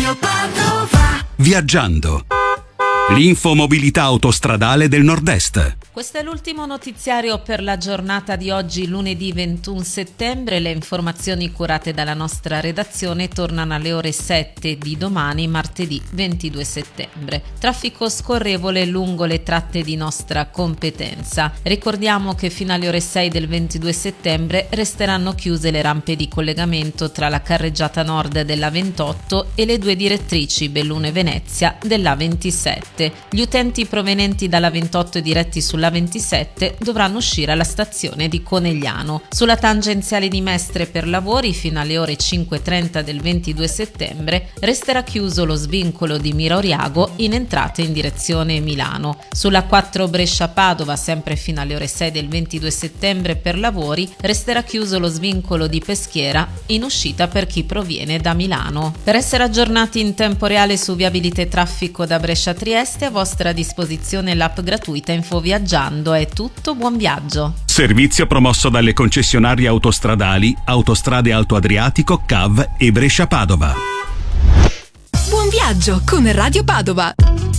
Radio Padova. Viaggiando. L'infomobilità autostradale del Nord-Est. Questo è l'ultimo notiziario per la giornata di oggi, lunedì 21 settembre. Le informazioni curate dalla nostra redazione tornano alle ore 7 di domani, martedì 22 settembre. Traffico scorrevole lungo le tratte di nostra competenza. Ricordiamo che fino alle ore 6 del 22 settembre resteranno chiuse le rampe di collegamento tra la carreggiata nord della 28 e le due direttrici Belluno e Venezia della 27. Gli utenti provenienti dalla 28 e diretti sulla 27 dovranno uscire alla stazione di Conegliano. Sulla tangenziale di Mestre per lavori fino alle ore 5:30 del 22 settembre resterà chiuso lo svincolo di Mira-Oriago in entrata in direzione Milano. Sulla 4 Brescia-Padova, sempre fino alle ore 6 del 22 settembre per lavori, resterà chiuso lo svincolo di Peschiera in uscita per chi proviene da Milano. Per essere aggiornati in tempo reale su viabilità e traffico da Brescia a Trieste, a vostra disposizione l'app gratuita Info Viaggiando. È tutto, buon viaggio. Servizio promosso dalle concessionarie autostradali Autostrade Alto Adriatico, CAV e Brescia Padova. Buon viaggio con Radio Padova.